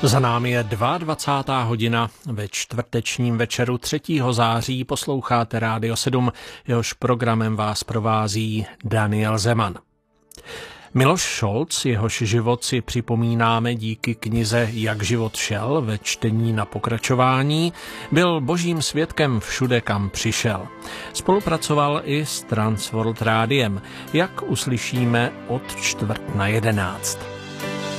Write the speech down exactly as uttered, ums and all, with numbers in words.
Za námi je dvacátá druhá hodina. Ve čtvrtečním večeru třetího září posloucháte Rádio sedm, jehož programem vás provází Daniel Zeman. Miloš Šolc, jehož život si připomínáme díky knize Jak život šel ve čtení na pokračování, byl božím svědkem všude, kam přišel. Spolupracoval i s Transworld Rádiem, jak uslyšíme od čtvrt na jedenáct.